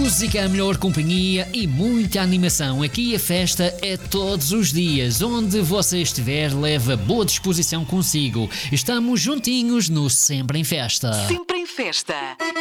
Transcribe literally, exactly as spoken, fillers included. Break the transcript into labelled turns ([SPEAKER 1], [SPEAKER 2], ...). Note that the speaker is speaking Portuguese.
[SPEAKER 1] música, a melhor companhia e muita animação. Aqui a festa é todos os dias. Onde você estiver, leva boa disposição consigo. Estamos juntinhos no Sempre em Festa.
[SPEAKER 2] Sempre em Festa.